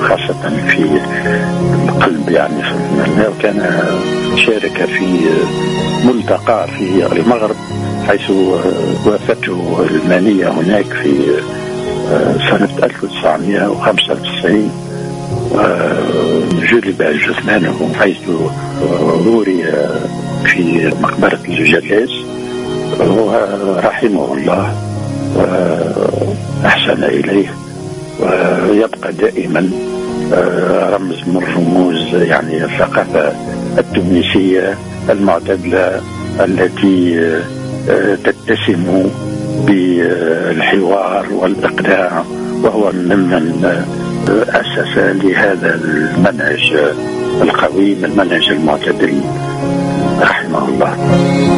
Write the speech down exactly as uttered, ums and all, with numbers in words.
خاصة في القلب يعني. وكان شارك في ملتقى في المغرب حيث وافته المانية هناك في سنة ألف وتسعمائة وخمسة وتسعين، جلب جثمانه حيث وري في مقبرة الجلاس، ورحمه الله وأحسن إليه، ويبقى دائما رمز من رموز يعني الثقافة التونسية المعتدلة التي تتسم بالحوار والإقناع، وهو ممن أسس لهذا المنهج القويم، المنهج المعتدل، رحمه الله.